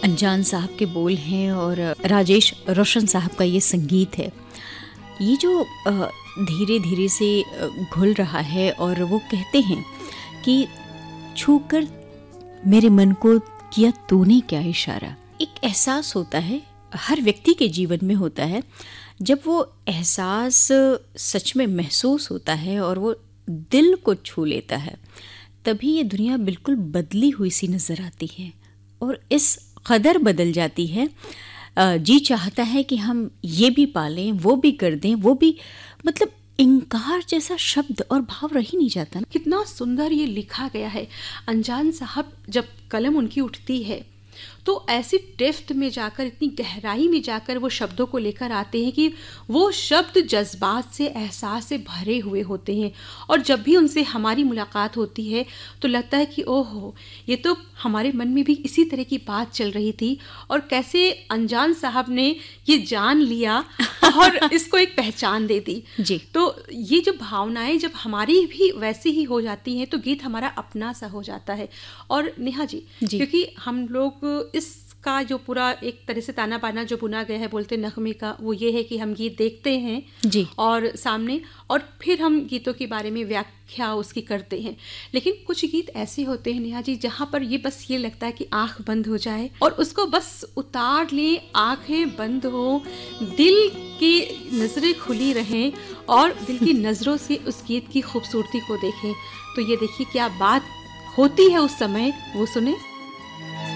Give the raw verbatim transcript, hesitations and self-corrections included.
अनजान साहब के बोल हैं और राजेश रोशन साहब का ये संगीत है। ये जो धीरे धीरे से घुल रहा है और वो कहते हैं कि छूकर मेरे मन को किया तूने क्या इशारा। एक एहसास होता है, हर व्यक्ति के जीवन में होता है, जब वो एहसास सच में महसूस होता है और वो दिल को छू लेता है, तभी ये दुनिया बिल्कुल बदली हुई सी नज़र आती है और इस कदर बदल जाती है। जी चाहता है कि हम ये भी पालें, वो भी कर दें, वो भी, मतलब इनकार जैसा शब्द और भाव रह ही नहीं जाता। कितना सुंदर ये लिखा गया है। अनजान साहब जब कलम उनकी उठती है तो ऐसी डेप्थ में जाकर, इतनी गहराई में जाकर वो शब्दों को लेकर आते हैं कि वो शब्द जज्बात से, एहसास से भरे हुए होते हैं। और जब भी उनसे हमारी मुलाकात होती है तो लगता है कि ओहो, ये तो हमारे मन में भी इसी तरह की बात चल रही थी और कैसे अनजान साहब ने ये जान लिया और इसको एक पहचान दे दी जी। तो ये जो भावनाएं जब हमारी भी वैसी ही हो जाती हैं तो गीत हमारा अपना सा हो जाता है। और नेहा जी, जी। क्योंकि हम लोग इसका जो पूरा एक तरह से ताना बाना जो बुना गया है बोलते नगमे का, वो ये है कि हम गीत देखते हैं जी और सामने, और फिर हम गीतों के बारे में व्याख्या उसकी करते हैं। लेकिन कुछ गीत ऐसे होते हैं नेहा जी जहाँ पर ये बस ये लगता है कि आंख बंद हो जाए और उसको बस उतार लें, आंखें बंद हो, दिल की नज़रें खुली रहें और दिल की नज़रों से उस गीत की खूबसूरती को देखें। तो ये देखिए क्या बात होती है उस समय, वो सुने।